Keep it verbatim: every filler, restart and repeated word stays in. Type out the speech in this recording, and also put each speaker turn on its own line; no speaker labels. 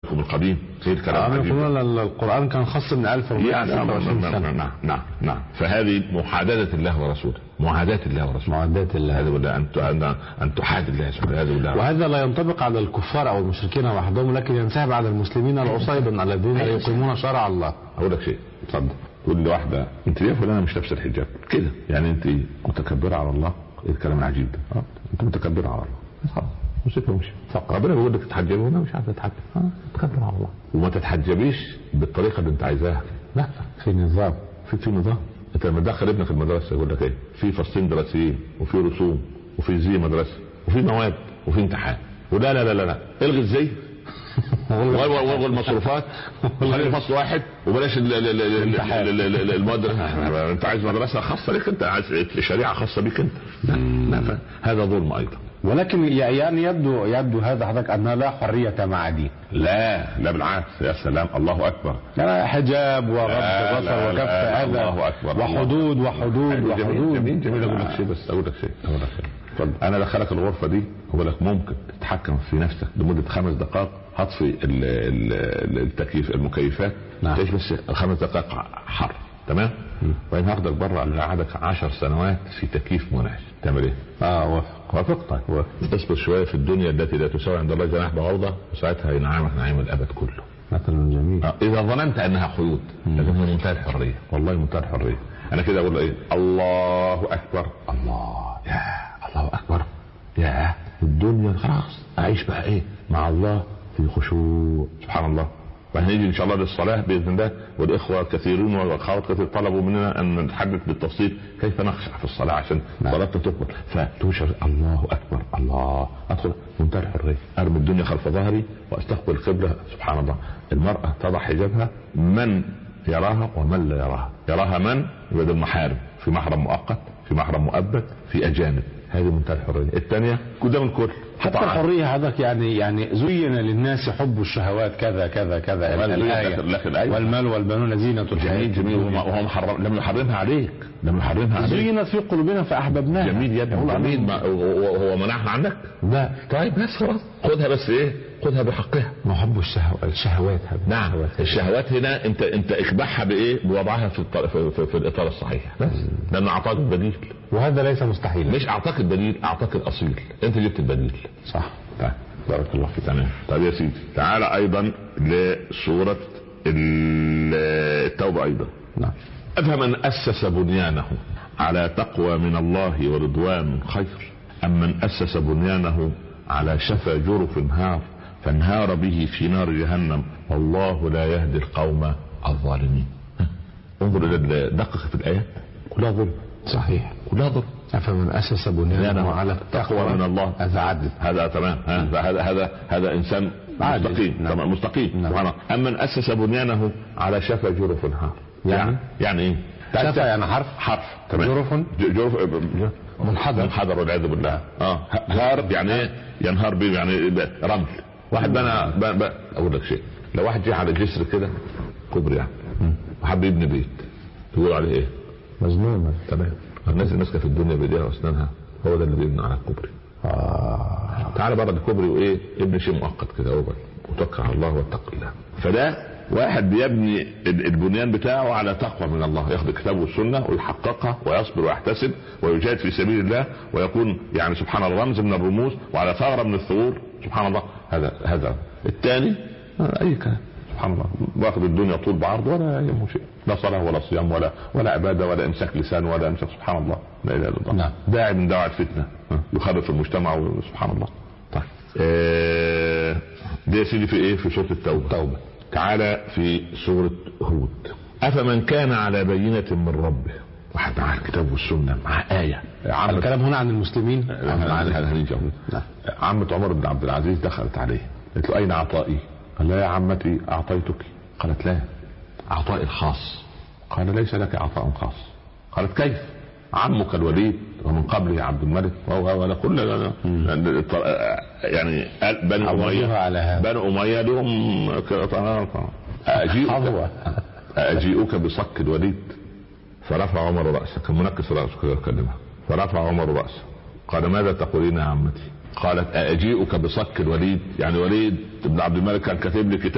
من قديم زي الكلام
عجيب. القرآن كان خاص من ألف وستة وعشرين سنة.
نعم نعم نعم. فهذه محادثة الله ورسوله، معاداة الله ورسوله،
معاداة الله.
هذا ولا أن أن تحاد الله سبحانه وتعالى.
وهذا لا ينطبق على الكفار أو المشركين وحدهم، لكن ينسحب على المسلمين العصيبة الذين يقيمون شرع الله.
أقول لك شيء،
اتفضل.
كل واحدة انت ليه فلانة مش لابسة الحجاب كده، يعني انت متكبرة على الله. ايه الكلام العجيب ده؟ انت متكبرة على الله، خلاص وسيبها ومشي. ربنا بيقول لك تتحجبي وانا مش عارفه اتحجب، اه تتكبر على الله. وما تتحجبيش بالطريقه اللي انت عايزاها، لا
في نظام،
في في نظام. انت لما تدخل ابنك المدرسه يقول لك ايه؟ في فصلين دراسيين وفي رسوم وفي زي مدرسه وفي مواد وفي امتحان. ولا لا لا لا لا الغي الزي والغي المصروفات وخلي فصل واحد وبلاش المواد. انت عايز مدرسه خاصه لك، انت عايز شريعه خاصه بك انت. لا هذا ظلم ايضا.
ولكن يعني يبدو يبدو هذا حضرتك انها لا حريه مع دين.
لا لا بالعكس، يا سلام الله اكبر.
يعني حجاب وغض بصر وكف اذى وحدود وحدود وحدود.
جميل جميل. اقول لك شيء بس اقول لك شيء اقول لك شيء انا دخلك الغرفه دي اقول لك ممكن تتحكم في نفسك لمده خمس دقائق، هطفي التكييف المكيفات تعيش بس خمس دقائق حر، تمام؟ وبعدين هاخدك بره اللي قعدك عشر سنوات في تكييف منعش، تعمل ايه؟
اه وافق
وافق. طيب اصبر شويه في الدنيا التي لا تساوي عند الله جناح بعوضه، وساعتها ينعمك نعيم الابد كله.
مثل جميل.
آه. اذا ظننت انها قيود لكن من منتهى الحريه، والله منتهى الحريه. انا كده اقول له ايه؟ الله اكبر، الله يا الله اكبر يا الدنيا خلاص اعيش بقى ايه مع الله في خشوع. سبحان الله. وهنيجي ان شاء الله للصلاه باذن الله، والاخوه كثيرون والاخوات كثير طلبوا مننا ان نتحدث بالتفصيل كيف نخشع في الصلاه عشان صلاتنا تقبل. فتوشر الله اكبر الله، ادخل منتهى الحريه، ارمي الدنيا خلف ظهري واستقبل القبله. سبحان الله. المراه تضع حجابها من يراها ومن لا يراها. يراها من؟ يبقى المحارم، في محرم مؤقت، في محرم مؤبد، في اجانب. هذه منتهى الحريه. الثانيه قدام الكل.
حتى الحريه حضرتك يعني يعني زين للناس حب الشهوات كذا كذا كذا الآية. والمال والبنون زينة الحياة.
جميل. وهو محرم، لم يحرمها عليك، لم يحرمها عليك.
زينت في قلوبنا فاحببناها.
جميل يا ابني جميل. ما هو منعها عنك؟
لا.
طيب بس خلاص خدها، بس ايه؟ خدها بحقها.
محب الشهوات الشهوات
نعم. الشهوات هنا انت انت اكبحها بايه؟ بوضعها في في, في, في الاطار الصحيح بس، لان اعطاك البديل.
وهذا ليس مستحيل.
مش اعطاك البديل، اعطاك الاصيل، انت جبت البديل.
صح.
طيب بارك الله فيك. تمام. طيب يا سيدي تعال ايضا لسورة التوبة ايضا.
نعم.
افمن اسس بنيانه على تقوى من الله ورضوان خير ام من اسس بنيانه على شفا جرف هار فانهار به في نار جهنم والله لا يهدي القوم الظالمين. انظر الى دقق في الايه، كلها ظلم.
صحيح
كلها ظلم.
فمن اسس بنيانه على
التقوى من الله،
هذا عدل،
هذا تمام، هذا هذا هذا انسان مستقيم. نعم. مستقيم. نعم. اما من اسس بنيانه على شفا جرف هار، يعني يعني ايه؟
شفا يعني حرف
حرف
جرف
جرف
منحدر
منحدر والعياذ بالله. اه هار يعني ايه؟ ينهار به يعني رمل. واحد بنا بنا اقول لك شيء، لو واحد جه على جسر كده كبر يعني وحب يبني بيت، يقول عليه ايه؟
مجنون.
تمام. الناس الناس في الدنيا بايديها واسنانها، هو ده اللي بيبني على الكوبري. آه. تعال بره الكوبري وايه؟ ابني شيء مؤقت كده اول، وتوكل على الله واتق الله. فده واحد بيبني البنيان بتاعه على تقوى من الله، ياخذ الكتاب والسنه ويحققها ويصبر ويحتسب ويجاهد في سبيل الله ويكون يعني سبحان الله رمز من الرموز وعلى ثغره من الثغور. سبحان الله. هذا هذا الثاني اي كلام. سبحان الله. واخذ الدنيا طول بعرض ولا يهمه شيء، لا صلاه ولا صيام ولا ولا عباده ولا امساك لسان ولا امساك. سبحان الله. لا اله الا الله.
نعم.
داعي من دعوة الفتنه يخرب في المجتمع. سبحان الله. طيب آه دي يا سيدي في ايه؟ في سوره التوبه.
التوبه.
تعالى في سوره هود. افمن كان على بينه من ربه، واحد مع الكتاب والسنه مع ايه.
الكلام هنا عن المسلمين.
عمة عمر بن عبد العزيز دخلت عليه قالت له اين عطائي؟ قال لا يا عمتي اعطيتك. قالت لا، عطائي الخاص. قال ليس لك عطاء خاص. قالت كيف؟ عمك الوليد ومن قبله عبد الملك ولا كل يعني بني اميه بني اميه لهم اجيئك اجيئك بصك الوليد. فرفع عمر راسه، كان منكس راسه كده يكلمها. فرفع عمر راسه قال ماذا تقولين يا عمتي؟ قالت اجيئك بصك الوليد، يعني وليد بن عبد الملك كان كاتب لي كتاب